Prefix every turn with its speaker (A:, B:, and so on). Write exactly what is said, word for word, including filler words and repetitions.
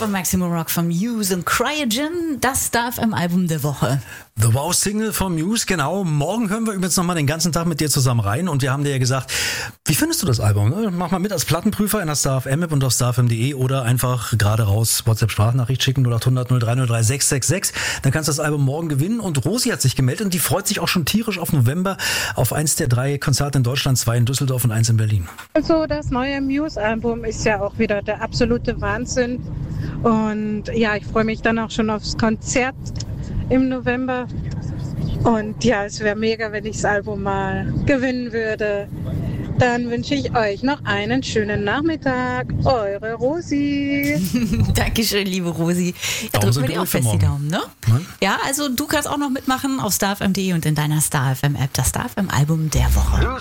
A: von Maximum Rock von Muse und Cryogen, das darf im Album der Woche.
B: The Wow Single von Muse, genau. Morgen hören wir übrigens nochmal den ganzen Tag mit dir zusammen rein und wir haben dir ja gesagt, wie findest du das Album? Ne? Mach mal mit als Plattenprüfer in der Star F M-App und auf starfm punkt de oder einfach gerade raus WhatsApp-Sprachnachricht schicken null acht hundert null drei null drei sechs sechs sechs. Dann kannst du das Album morgen gewinnen und Rosi hat sich gemeldet und die freut sich auch schon tierisch auf November auf eins der drei Konzerte in Deutschland, zwei in Düsseldorf und eins in Berlin.
C: Also das neue Muse-Album ist ja auch wieder der absolute Wahnsinn und ja, ich freue mich dann auch schon aufs Konzert im November und ja, es wäre mega, wenn ich das Album mal gewinnen würde. Dann wünsche ich euch noch einen schönen Nachmittag. Eure Rosi.
A: Dankeschön, liebe Rosi. Ja, drücken wir dir auch fest die Daumen, ne? Nein? Ja, also du kannst auch noch mitmachen auf starfm punkt de und in deiner Star F M-App, das Star F M-Album der Woche.